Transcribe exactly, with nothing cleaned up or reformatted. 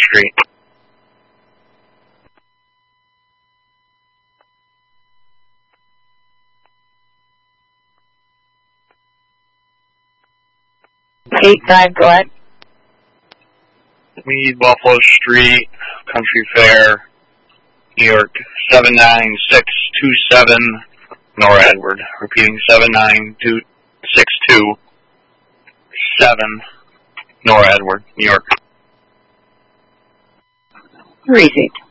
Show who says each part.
Speaker 1: Street.
Speaker 2: eight five, go ahead.
Speaker 1: Mead, Buffalo Street, Country Fair, New York, seven nine six two seven, Nora Edward. Repeating, seven nine two six two seven, Nora Edward, New York.
Speaker 2: Received.